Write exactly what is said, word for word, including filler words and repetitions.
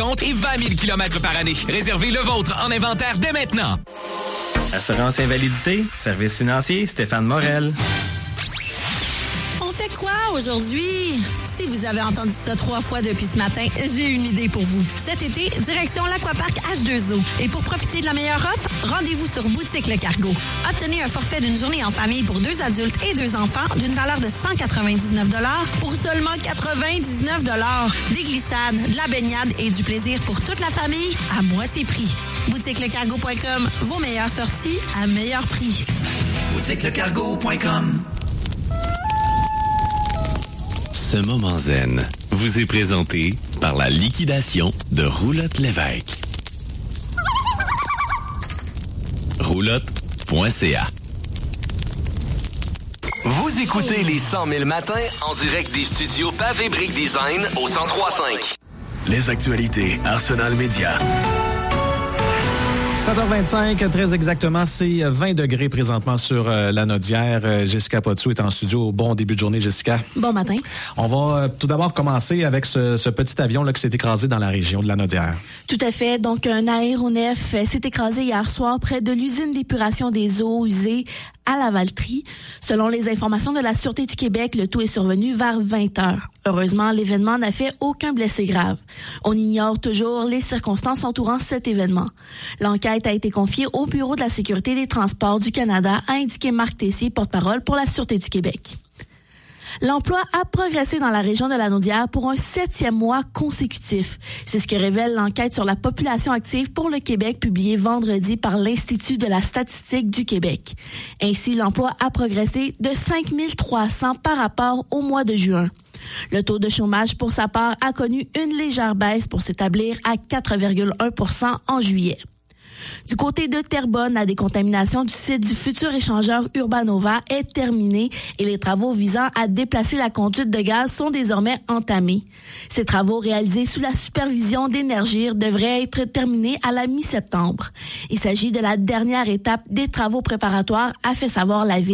compte et vingt mille kilomètres par année. Réservez le vôtre en inventaire dès maintenant. Assurance invalidité, service financier, Stéphane Morel. On fait quoi aujourd'hui? Si vous avez entendu ça trois fois depuis ce matin, j'ai une idée pour vous. Cet été, direction l'Aquapark H deux O. Et pour profiter de la meilleure offre, rendez-vous sur Boutique Le Cargo. Obtenez un forfait d'une journée en famille pour deux adultes et deux enfants d'une valeur de cent quatre-vingt-dix-neuf dollars pour seulement quatre-vingt-dix-neuf dollars. Des glissades, de la baignade et du plaisir pour toute la famille à moitié prix. boutique le cargo point com, vos meilleures sorties à meilleur prix. boutique le cargo point com. Ce moment zen vous est présenté par la liquidation de Roulotte Lévesque. roulotte point c a. Vous écoutez les cent mille matins en direct des studios Pavé Brick Design au cent trois cinq. Les actualités Arsenal Média. sept heures vingt-cinq, très exactement, c'est vingt degrés présentement sur euh, la Naudière. Euh, Jessica Potsou est en studio. Bon début de journée, Jessica. Bon matin. On va euh, tout d'abord commencer avec ce, ce petit avion là qui s'est écrasé dans la région de la Naudière. Tout à fait. Donc, un aéronef s'est écrasé hier soir près de l'usine d'épuration des eaux usées à Lavaltrie. Selon les informations de la Sûreté du Québec, le tout est survenu vers vingt heures. Heureusement, l'événement n'a fait aucun blessé grave. On ignore toujours les circonstances entourant cet événement. L'enquête a été confiée au Bureau de la sécurité des transports du Canada, a indiqué Marc Tessier, porte-parole pour la Sûreté du Québec. L'emploi a progressé dans la région de la Naudière pour un septième mois consécutif. C'est ce que révèle l'enquête sur la population active pour le Québec publiée vendredi par l'Institut de la statistique du Québec. Ainsi, l'emploi a progressé de cinq mille trois cents par rapport au mois de juin. Le taux de chômage, pour sa part, a connu une légère baisse pour s'établir à quatre virgule un pour cent en juillet. Du côté de Terrebonne, la décontamination du site du futur échangeur Urbanova est terminée et les travaux visant à déplacer la conduite de gaz sont désormais entamés. Ces travaux réalisés sous la supervision d'Énergir devraient être terminés à la mi-septembre. Il s'agit de la dernière étape des travaux préparatoires, a fait savoir la Ville.